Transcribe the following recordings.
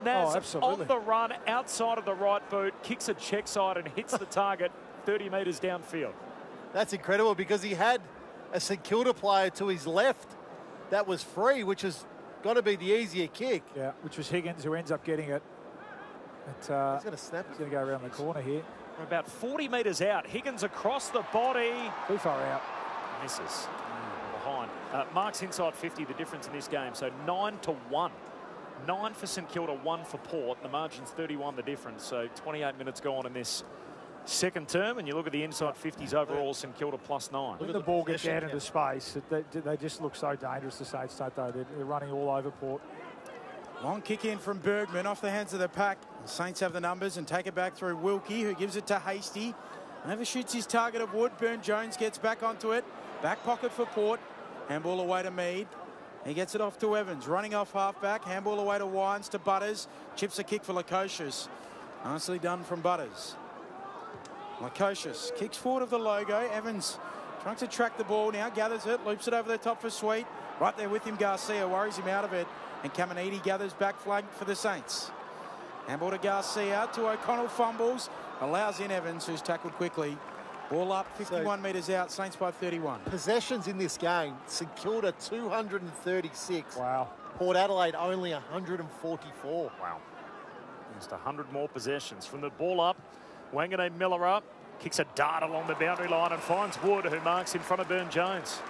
Naz on the run, outside of the right boot, kicks a check side and hits the target 30 metres downfield. That's incredible because he had a St Kilda player to his left that was free, which has got to be the easier kick. Yeah, which was Higgins, who ends up getting it. He's going to snap. He's going to go around the corner here. We're about 40 metres out. Higgins across the body. Too far out. Misses. Behind. Marks inside 50, the difference in this game. So 9-1. 9 for St Kilda, 1 for Port. The margin's 31 the difference. So 28 minutes gone in this second term. And you look at the inside 50s overall, St Kilda +9. When the ball gets out into space, they just look so dangerous, the Saints, don't they? They're running all over Port. Long kick in from Bergman off the hands of the pack. The Saints have the numbers and take it back through Wilkie, who gives it to Hasty. Overshoots his target of Wood. Burne-Jones gets back onto it. Back pocket for Port. Handball away to Mead. He gets it off to Evans. Running off half-back. Handball away to Wines, to Butters. Chips a kick for Lukosius. Nicely done from Butters. Lukosius kicks forward of the logo. Evans trying to track the ball now. Gathers it. Loops it over the top for Sweet. Right there with him, Garcia. Worries him out of it. And Caminiti gathers back flank for the Saints. Handball to Garcia. To O'Connell, fumbles. Allows in Evans, who's tackled quickly. Ball up, 51 metres out. Saints by 31. Possessions in this game. St Kilda 236. Wow. Port Adelaide only 144. Wow. Just 100 more possessions. From the ball up, Wanganeen Miller up. Kicks a dart along the boundary line and finds Wood, who marks in front of Burne-Jones.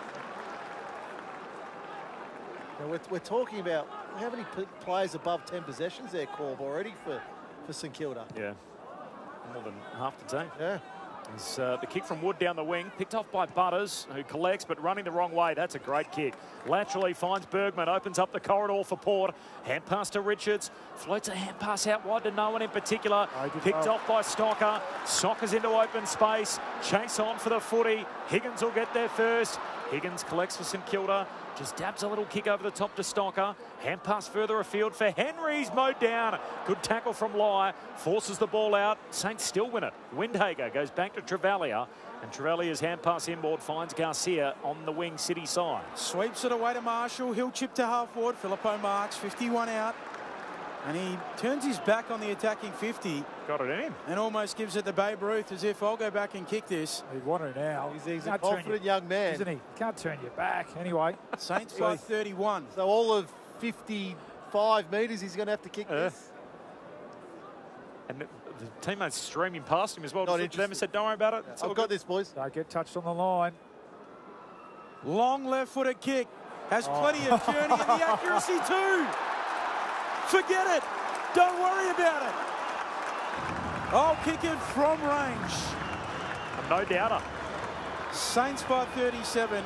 Now we're talking about how many players above 10 possessions there, Corb, already for St Kilda. Yeah, more than half the team. Yeah. It's, the kick from Wood down the wing, picked off by Butters, who collects, but running the wrong way. That's a great kick. Laterally finds Bergman, opens up the corridor for Port. Hand pass to Richards, floats a hand pass out wide to no one in particular. Picked off by Stocker. Sockers into open space. Chase on for the footy. Higgins will get there first. Higgins collects for St Kilda. Just dabs a little kick over the top to Stocker. Hand pass further afield for Henry's mowed down. Good tackle from Lai. Forces the ball out. Saints still win it. Windhager goes back to Travalia. And Travalia's hand pass inboard finds Garcia on the wing city side. Sweeps it away to Marshall. He'll chip to half forward. Filippo Marks, 51 out. And he turns his back on the attacking 50. Got it in. And almost gives it to Babe Ruth as if I'll go back and kick this. He'd want it now. He's a confident young man. Isn't he? Can't turn your back. Anyway. Saints by 31. So all of 55 metres he's going to have to kick this. And the teammates streaming past him as well. Not Just them and said, don't worry about it. I've got this, boys. Don't get touched on the line. Long left-footed kick. Has plenty of journey and the accuracy too. Forget it. Don't worry about it. I'll kick it from range. No doubter. Saints by 37.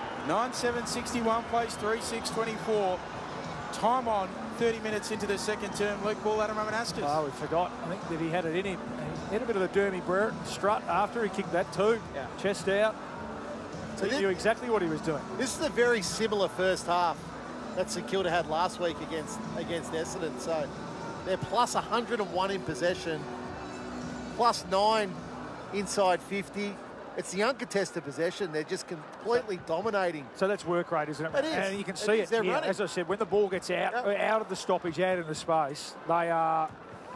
9-7-61 plays 3-6-24. Time on 30 minutes into the second term. Luke Ball, Adam Romanaskas. Oh, we forgot. I think that he had it in him. He had a bit of the Dermy Brereton strut after he kicked that too. Yeah. Chest out. So he knew exactly what he was doing. This is a very similar first half that St Kilda had last week against Essendon. So they're plus 101 in possession, plus 9 inside 50. It's the uncontested possession. They're just completely dominating. So that's work rate, isn't it? It is. And you can see it. Yeah, as I said, when the ball gets out of the stoppage, out into space, they are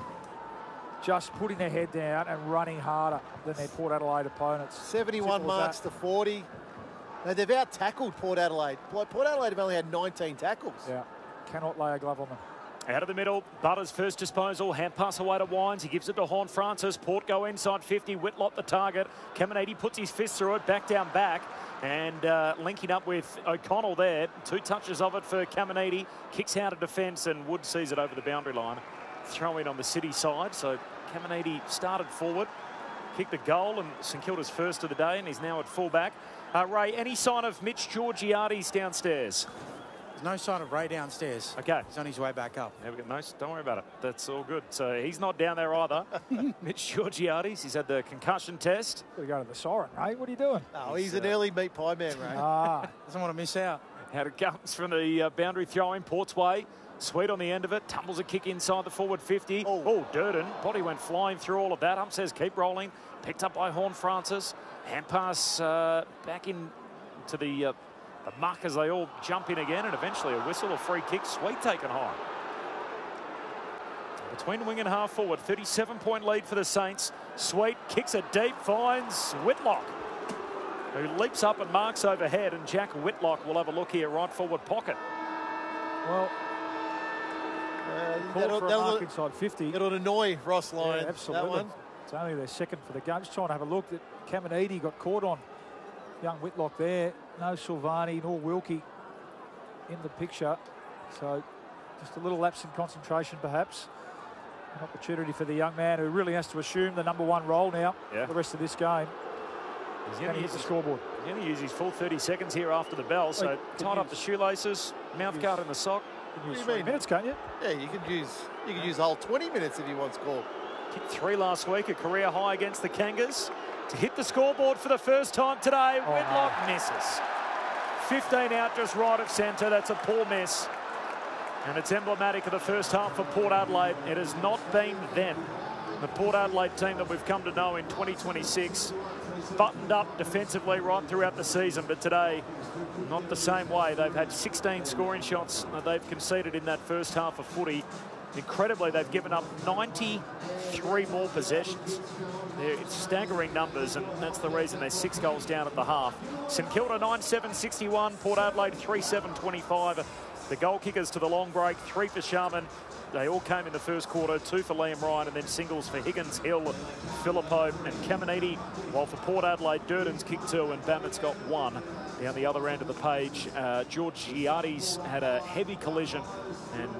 just putting their head down and running harder than their Port Adelaide opponents. 71 marks to 40. Now, they've out-tackled Port Adelaide. Port Adelaide have only had 19 tackles. Yeah, cannot lay a glove on them. Out of the middle, Butters first disposal, hand pass away to Wines. He gives it to Horne-Francis. Port go inside 50, Whitlock the target. Caminiti puts his fist through it, back. And linking up with O'Connell there. 2 touches of it for Caminiti. Kicks out of defence and Wood sees it over the boundary line. Throw in on the city side. So Caminiti started forward, kicked the goal, and St Kilda's first of the day, and he's now at fullback. Ray, any sign of Mitch Georgiades downstairs? There's no sign of Ray downstairs. Okay. He's on his way back up. Yeah, don't worry about it. That's all good. So he's not down there either. Mitch Georgiades, he's had the concussion test. Got to go to the siren, Ray. What are you doing? Oh, he's an early meat pie man, Ray. Doesn't want to miss out. Out it comes from the boundary throw in Port's way. Sweet on the end of it. Tumbles a kick inside the forward 50. Oh, Durden. Body went flying through all of that. Ump says keep rolling. Picked up by Horne-Francis. Hand pass back in to the muck as they all jump in again, and eventually a whistle, a free kick. Sweet taken high. between wing and half forward. 37-point lead for the Saints. Sweet kicks it deep, finds Whitlock, who leaps up and marks overhead, and Jack Whitlock will have a look here, right forward pocket. Well, call for a mark inside 50. It'll annoy Ross Lyon. Yeah, absolutely. That one. It's only their second for the game. Just trying to have a look. That Caminiti got caught on young Whitlock there. No Silvani nor Wilkie in the picture. So just a little lapse in concentration perhaps. An opportunity for the young man who really has to assume the #1 role now for the rest of this game. He's going to hit the scoreboard. He's going to use his full 30 seconds here after the bell. So tied up the shoelaces, mouth guard in the sock. You can use 3 minutes, can't you? Yeah, you can use the whole 20 minutes if you want score. Kicked 3 last week, a career high against the Kangas. To hit the scoreboard for the first time today, Whitlock misses. 15 out just right of centre. That's a poor miss. And it's emblematic of the first half for Port Adelaide. It has not been them. The Port Adelaide team that we've come to know in 2026, buttoned up defensively right throughout the season, but today, not the same way. They've had 16 scoring shots that they've conceded in that first half of footy. Incredibly, they've given up 93 more possessions. It's staggering numbers, and that's the reason they're 6 goals down at the half. St Kilda 9-7-61, Port Adelaide 3-7-25. The goal kickers to the long break, 3 for Sharman. They all came in the first quarter, 2 for Liam Ryan, and then singles for Higgins, Hill, Filippo and Caminiti. While for Port Adelaide, Durden's kicked 2 and Bammett's got 1. Down the other end of the page, George Giardi's had a heavy collision and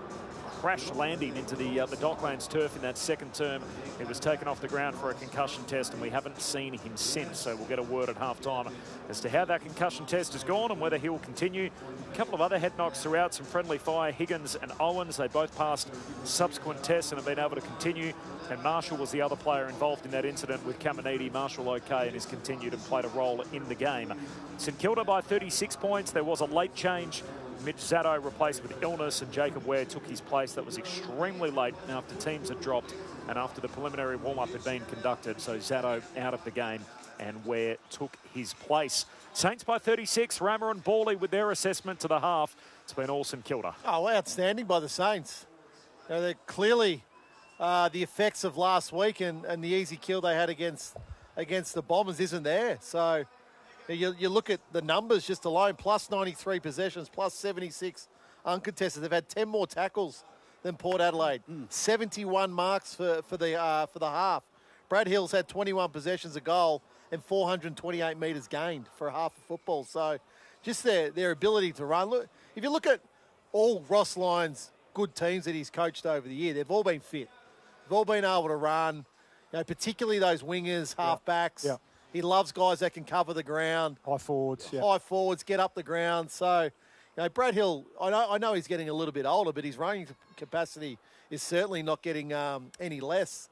crash landing into the Docklands turf in that second term. He was taken off the ground for a concussion test, and we haven't seen him since, so we'll get a word at half-time as to how that concussion test has gone and whether he will continue. A couple of other head knocks throughout, some friendly fire, Higgins and Owens. They both passed subsequent tests and have been able to continue, and Marshall was the other player involved in that incident with Caminiti. Marshall okay and has continued and played a role in the game. St Kilda by 36 points. There was a late change. Mitch Zatto replaced with illness, and Jacob Ware took his place. That was extremely late after teams had dropped and after the preliminary warm-up had been conducted. So Zatto out of the game and Ware took his place. Saints by 36. Rammer and Bawley with their assessment to the half. It's been all St Kilda. Oh, outstanding by the Saints. You know, they're clearly the effects of last week and the easy kill they had against the Bombers isn't there. So you look at the numbers just alone, plus 93 possessions, plus 76 uncontested. They've had 10 more tackles than Port Adelaide. 71 marks for the half. Brad Hill's had 21 possessions, a goal, and 428 metres gained for a half of football. So just their ability to run. Look, if you look at all Ross Lyon's good teams that he's coached over the year, they've all been fit. They've all been able to run, you know, particularly those wingers, half-backs. Yeah. He loves guys that can cover the ground. High forwards, High forwards, get up the ground. So, you know, Brad Hill, I know he's getting a little bit older, but his running capacity is certainly not getting any less.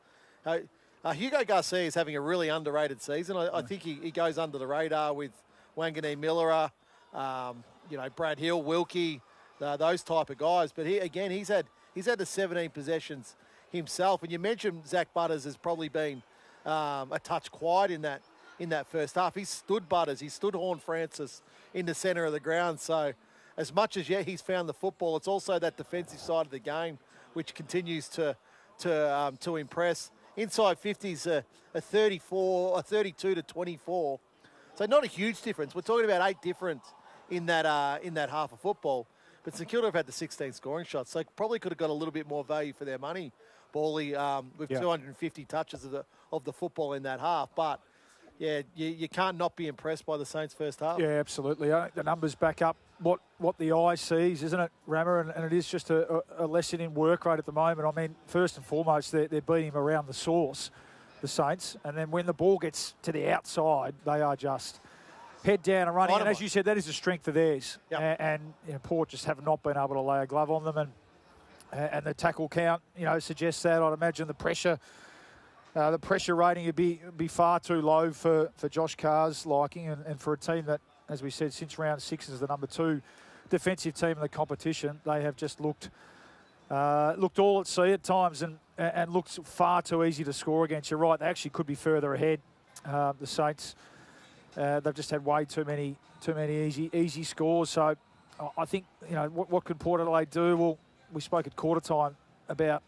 Hugo Garcia is having a really underrated season. I think he goes under the radar with Wangani Millera, you know, Brad Hill, Wilkie, those type of guys. But he's had the 17 possessions himself. And you mentioned Zach Butters has probably been a touch quiet in that first half. He stood Butters, he stood Horn Francis in the centre of the ground. So as much as he's found the football, it's also that defensive side of the game which continues to impress. Inside 50's a 32 to 24. So not a huge difference. We're talking about 8 difference in that half of football. But St Kilda have had the 16 scoring shots, so probably could have got a little bit more value for their money, Bawley, with 250 touches of the football in that half. But yeah, you can't not be impressed by the Saints' first half. Yeah, absolutely. The numbers back up what the eye sees, isn't it, Rammer? And it is just a lesson in work rate at the moment. I mean, first and foremost, they're beating him around the source, the Saints. And then when the ball gets to the outside, they are just head down and running. And as you said, that is a strength of theirs. Yep. And you know, Port just have not been able to lay a glove on them. And the tackle count, you know, suggests that. I'd imagine the pressure rating would be far too low for Josh Carr's liking, and for a team that, as we said, since round 6 is the number 2 defensive team in the competition. They have just looked all at sea at times and looked far too easy to score against. You're right, they actually could be further ahead. The Saints, they've just had way too many easy scores. So I think, you know, what could Port Adelaide do? Well, we spoke at quarter time about